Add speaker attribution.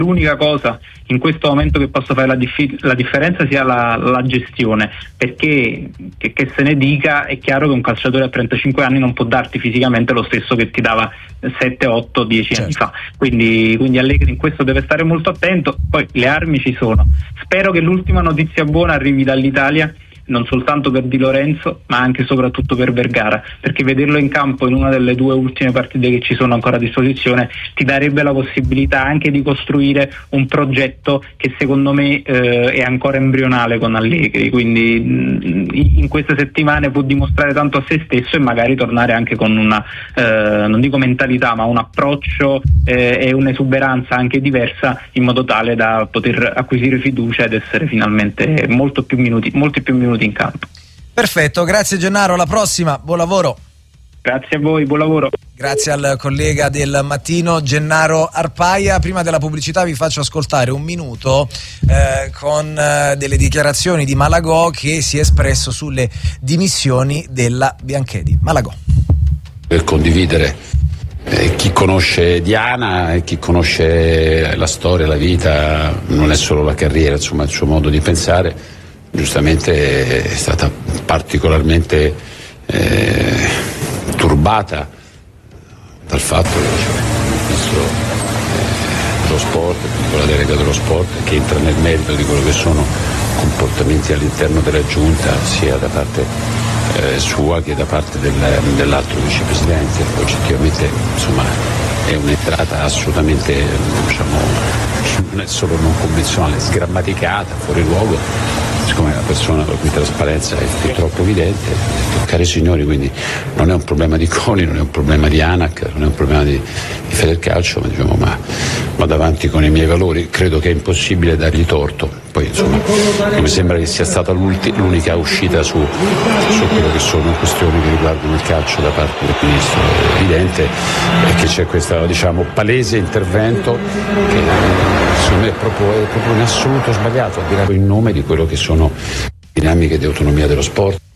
Speaker 1: l'unica cosa in questo momento che possa fare la differenza sia la gestione, perché che se ne dica, è chiaro che un calciatore a 35 anni non può darti fisicamente lo stesso che ti dava 7, 8, 10 anni fa, quindi Allegri in questo deve stare molto attento. Poi le armi ci sono, spero che l'ultima notizia buona arrivi dall'Italia, non soltanto per Di Lorenzo ma anche e soprattutto per Vergara, perché vederlo in campo in una delle 2 ultime partite che ci sono ancora a disposizione ti darebbe la possibilità anche di costruire un progetto che secondo me è ancora embrionale con Allegri, quindi in queste settimane può dimostrare tanto a se stesso e magari tornare anche con una non dico mentalità ma un approccio e un'esuberanza anche diversa, in modo tale da poter acquisire fiducia ed essere finalmente molti più minuti in campo.
Speaker 2: Perfetto, grazie Gennaro, alla prossima, buon lavoro.
Speaker 1: Grazie a voi, buon lavoro.
Speaker 2: Grazie al collega del mattino Gennaro Arpaia. Prima della pubblicità vi faccio ascoltare un minuto con delle dichiarazioni di Malagò, che si è espresso sulle dimissioni della Bianchedi. Malagò.
Speaker 3: Per condividere chi conosce Diana e chi conosce la storia, la vita, non è solo la carriera, insomma il suo modo di pensare, giustamente è stata particolarmente turbata dal fatto che il ministro dello sport, con la delega dello sport, che entra nel merito di quello che sono comportamenti all'interno della giunta, sia da parte sua che da parte dell'altro vicepresidente. Oggettivamente insomma è un'entrata assolutamente, diciamo, non è solo non convenzionale, sgrammaticata, fuori luogo. Siccome la persona la cui trasparenza è purtroppo evidente, cari signori, quindi non è un problema di CONI, non è un problema di ANAC, non è un problema di Federcalcio, ma diciamo ma vado avanti con i miei valori, credo che è impossibile dargli torto. Poi insomma mi sembra che sia stata l'unica uscita su quello che sono questioni che riguardano il calcio da parte del ministro. È evidente che c'è questo, diciamo, palese intervento che secondo me è proprio in assoluto sbagliato, al di là in nome di quello che sono dinamiche di autonomia dello sport.